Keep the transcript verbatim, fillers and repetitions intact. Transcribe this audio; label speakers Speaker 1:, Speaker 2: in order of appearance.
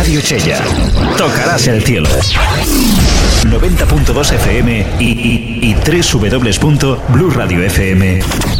Speaker 1: Radio Chella. Tocarás el cielo. noventa punto dos F M y, y, y doble u doble u doble u punto blue radio f m.